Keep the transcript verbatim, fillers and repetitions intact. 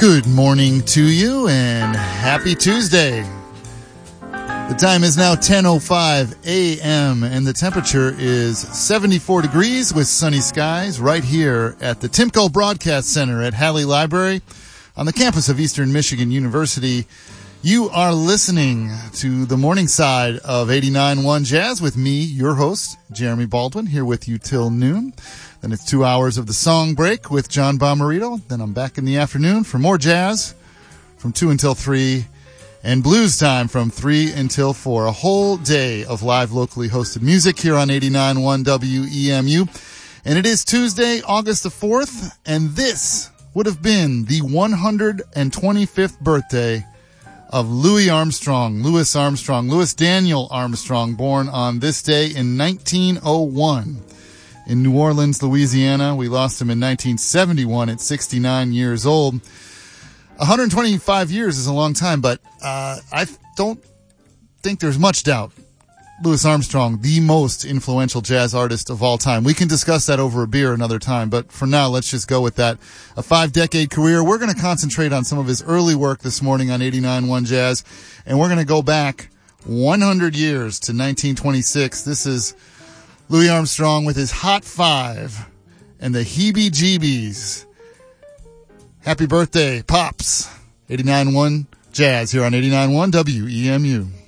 Good morning to you and happy Tuesday. The time is now ten oh five a.m. and the temperature is seventy-four degrees with sunny skies right here at the Timco Broadcast Center at Halley Library on the campus of Eastern Michigan University. You are listening to the morning side of eighty-nine point one Jazz with me, your host, Jeremy Baldwin, here with you till noon. Then it's two hours of the song break with John Bomarito. Then I'm back in the afternoon for more jazz from two until three and blues time from three until four. A whole day of live locally hosted music here on eighty-nine point one W E M U. And it is Tuesday, August the fourth, and this would have been the one hundred twenty-fifth birthday of Louis Armstrong, Louis Armstrong, Louis Daniel Armstrong, born on this day in nineteen oh one. In New Orleans, Louisiana. We lost him in nineteen seventy-one at sixty-nine years old. one hundred twenty-five years is a long time, but uh, I don't think there's much doubt. Louis Armstrong, the most influential jazz artist of all time. We can discuss that over a beer another time, but for now, let's just go with that. A five-decade career. We're going to concentrate on some of his early work this morning on eighty-nine point one Jazz, and we're going to go back one hundred years to nineteen twenty-six. This is Louis Armstrong with his Hot Five and the Heebie-Jeebies. Happy birthday, Pops. eighty-nine point one Jazz here on eighty-nine point one W E M U.